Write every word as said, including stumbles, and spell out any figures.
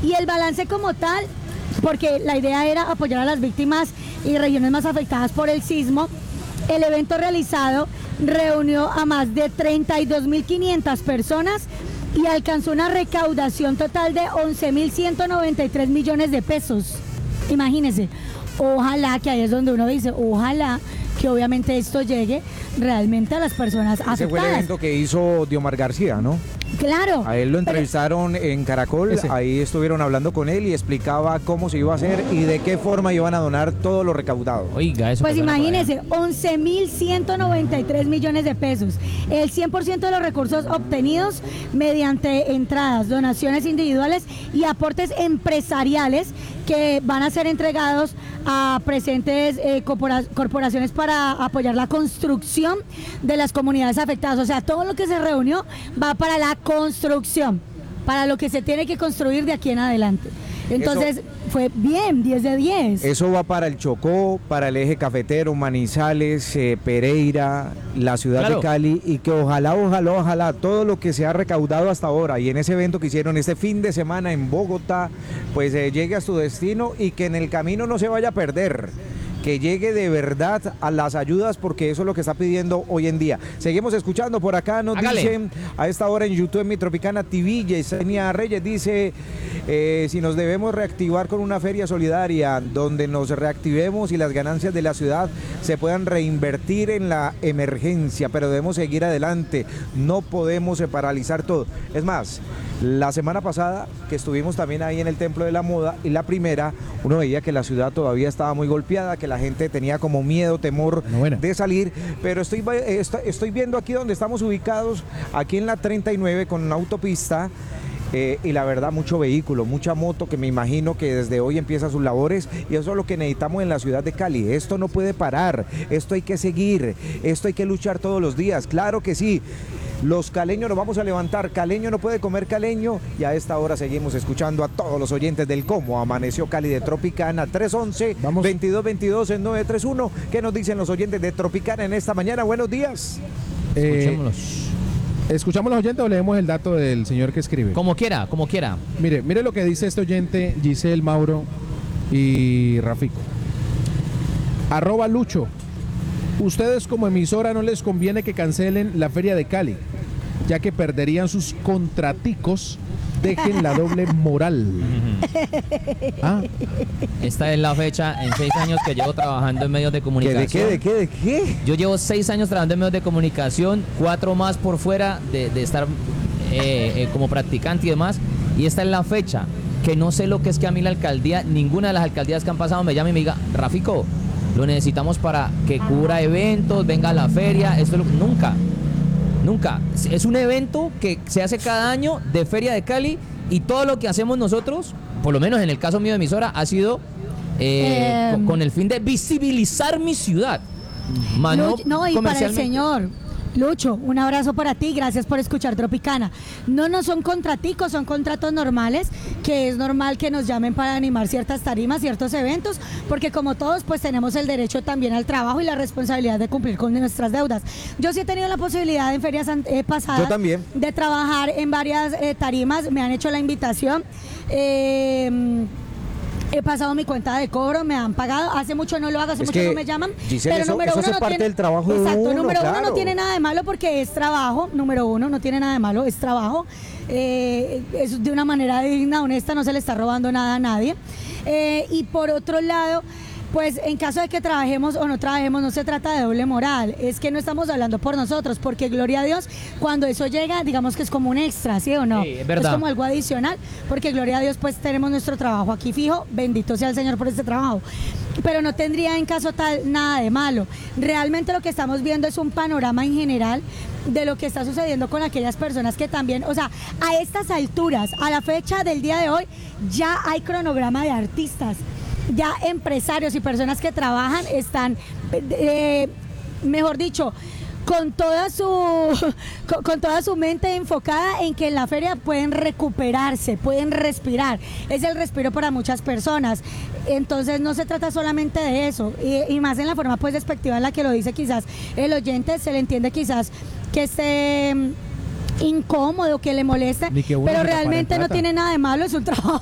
Y el balance como tal, porque la idea era apoyar a las víctimas y regiones más afectadas por el sismo, el evento realizado reunió a más de treinta y dos mil quinientas personas y alcanzó una recaudación total de once mil ciento noventa y tres millones de pesos. Imagínense, ojalá, que ahí es donde uno dice, ojalá que obviamente esto llegue realmente a las personas afectadas. Ese fue el evento que hizo Diomar García, ¿no? Claro. A él lo entrevistaron pero, en Caracol, ese. Ahí estuvieron hablando con él y explicaba cómo se iba a hacer y de qué forma iban a donar todo lo recaudado. Oiga, eso pues imagínense, once mil ciento noventa y tres millones de pesos. El cien por ciento de los recursos obtenidos mediante entradas, donaciones individuales y aportes empresariales que van a ser entregados a presentes eh, corpora- corporaciones para apoyar la construcción de las comunidades afectadas. O sea, todo lo que se reunió va para la construcción, para lo que se tiene que construir de aquí en adelante. Entonces, eso, fue bien, diez de diez. Eso va para el Chocó, para el eje cafetero, Manizales, eh, Pereira, la ciudad claro. de Cali, y que ojalá, ojalá, ojalá, todo lo que se ha recaudado hasta ahora y en ese evento que hicieron este fin de semana en Bogotá, pues eh, llegue a su destino y que en el camino no se vaya a perder. Que llegue de verdad a las ayudas, porque eso es lo que está pidiendo hoy en día. Seguimos escuchando por acá, nos Hágale. dicen a esta hora en YouTube, en Mi Tropicana T V, Yesenia Reyes dice, eh, si nos debemos reactivar con una feria solidaria, donde nos reactivemos y las ganancias de la ciudad se puedan reinvertir en la emergencia, pero debemos seguir adelante, no podemos paralizar todo. Es más, la semana pasada que estuvimos también ahí en el Templo de la Moda, y la primera, uno veía que la ciudad todavía estaba muy golpeada, que la gente tenía como miedo, temor bueno. de salir, pero estoy, estoy viendo aquí donde estamos ubicados, aquí en la treinta y nueve con una autopista, eh, y la verdad mucho vehículo, mucha moto, que me imagino que desde hoy empieza sus labores, y eso es lo que necesitamos en la ciudad de Cali. Esto no puede parar, esto hay que seguir, esto hay que luchar todos los días, claro que sí. Los caleños nos vamos a levantar, caleño no puede comer caleño, y a esta hora seguimos escuchando a todos los oyentes del Cómo Amaneció Cali de Tropicana. Tres once, veintidós veintidós en nueve tres uno. ¿Qué nos dicen los oyentes de Tropicana en esta mañana? Buenos días. Eh, Escuchémoslos. ¿Escuchamos los oyentes o leemos el dato del señor que escribe? Como quiera, como quiera. Mire, mire lo que dice este oyente, Giselle, Mauro y Rafico. Arroba Lucho. Ustedes como emisora no les conviene que cancelen la Feria de Cali, ya que perderían sus contraticos. Dejen la doble moral. ¿Ah? Esta es la fecha en seis años que llevo trabajando en medios de comunicación. ¿De qué? ¿De qué? ¿De qué? Yo llevo seis años trabajando en medios de comunicación, cuatro más por fuera de, de estar eh, eh, como practicante y demás. Y esta es la fecha, que no sé lo que es que a mí la alcaldía, ninguna de las alcaldías que han pasado me llama y me diga, Rafico, lo necesitamos para que cubra eventos, venga a la feria. Esto es lo, nunca. Nunca. Es un evento que se hace cada año de Feria de Cali, y todo lo que hacemos nosotros, por lo menos en el caso mío de emisora, ha sido eh, eh, con, con el fin de visibilizar mi ciudad. Mano, Lucho, no, y para el señor Lucho, un abrazo para ti, gracias por escuchar Tropicana. No, no son contraticos, son contratos normales, que es normal que nos llamen para animar ciertas tarimas, ciertos eventos, porque como todos, pues tenemos el derecho también al trabajo y la responsabilidad de cumplir con nuestras deudas. Yo sí he tenido la posibilidad en ferias eh, pasadas Yo también. de trabajar en varias eh, tarimas, me han hecho la invitación. Eh, He pasado mi cuenta de cobro, me han pagado. Hace mucho no lo hago, hace es mucho no me llaman. Giselle, pero eso, número eso uno es no parte tiene, del trabajo de exacto, uno, número claro. uno no tiene nada de malo porque es trabajo. Número uno no tiene nada de malo, es trabajo. Eh, es de una manera digna, honesta, no se le está robando nada a nadie. Eh, y por otro lado, pues en caso de que trabajemos o no trabajemos, no se trata de doble moral, es que no estamos hablando por nosotros, porque gloria a Dios, cuando eso llega, digamos que es como un extra, ¿sí o no? Sí, es verdad. Es como algo adicional, porque gloria a Dios, pues tenemos nuestro trabajo aquí fijo, bendito sea el Señor por este trabajo, pero no tendría en caso tal nada de malo. Realmente lo que estamos viendo es un panorama en general de lo que está sucediendo con aquellas personas que también, o sea, a estas alturas, a la fecha del día de hoy, ya hay cronograma de artistas. Ya empresarios y personas que trabajan están, eh, mejor dicho, con toda su con, con toda su mente enfocada en que en la feria pueden recuperarse, pueden respirar. Es el respiro para muchas personas. Entonces no se trata solamente de eso, y, y más en la forma pues despectiva en la que lo dice quizás el oyente, se le entiende quizás que esté incómodo, que le moleste, pero realmente no tiene nada de malo, es un trabajo